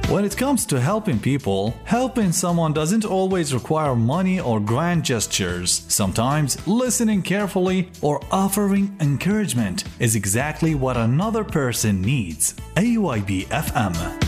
When it comes to helping people, helping someone doesn't always require money or grand gestures. Sometimes listening carefully or offering encouragement is exactly what another person needs. AYB FM.